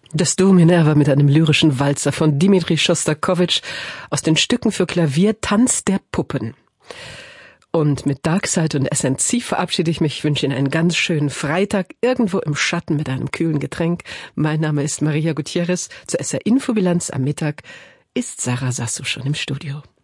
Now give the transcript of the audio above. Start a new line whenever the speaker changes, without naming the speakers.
Das Do Minerva mit einem lyrischen Walzer von Dimitri Schostakowitsch aus den Stücken für Klavier Tanz der Puppen. Und mit Darkside und SNC verabschiede ich mich, wünsche Ihnen einen ganz schönen Freitag irgendwo im Schatten mit einem kühlen Getränk. Mein Name ist Maria Gutierrez. Zur SR Infobilanz am Mittag ist Sarah Sassou schon im Studio.